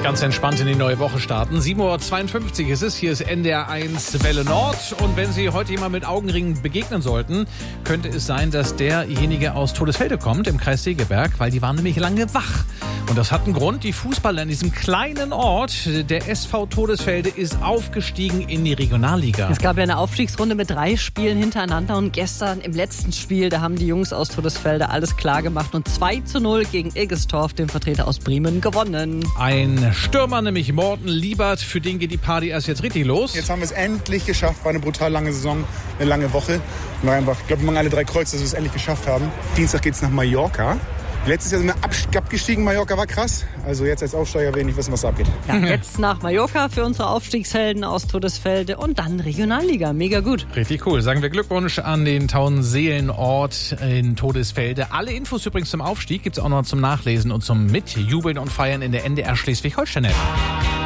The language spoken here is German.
Ganz entspannt in die neue Woche starten. 7.52 Uhr ist es. Hier ist NDR 1 Welle Nord. Und wenn Sie heute jemand mit Augenringen begegnen sollten, könnte es sein, dass derjenige aus Todesfelde kommt, im Kreis Segeberg, weil die waren nämlich lange wach. Und das hat einen Grund. Die Fußballer in diesem kleinen Ort, der SV Todesfelde, ist aufgestiegen in die Regionalliga. Es gab ja eine Aufstiegsrunde mit 3 Spielen hintereinander. Und gestern im letzten Spiel, da haben die Jungs aus Todesfelde alles klar gemacht und 2:0 gegen Iggestorf, dem Vertreter aus Bremen, gewonnen. Ein Stürmer, nämlich Morten Liebert, für den geht die Party erst jetzt richtig los. Jetzt haben wir es endlich geschafft, war eine brutal lange Saison, eine lange Woche. Ich glaube, wir machen alle 3 Kreuze, dass wir es endlich geschafft haben. Dienstag geht es nach Mallorca. Letztes Jahr sind wir abgestiegen, Mallorca war krass. Also jetzt als Aufsteiger will ich nicht wissen, was da abgeht. Ja, jetzt nach Mallorca für unsere Aufstiegshelden aus Todesfelde und dann Regionalliga. Mega gut. Richtig cool. Sagen wir Glückwunsch an den Tauenseelenort in Todesfelde. Alle Infos übrigens zum Aufstieg gibt es auch noch zum Nachlesen und zum Mitjubeln und Feiern in der NDR Schleswig-Holstein-App.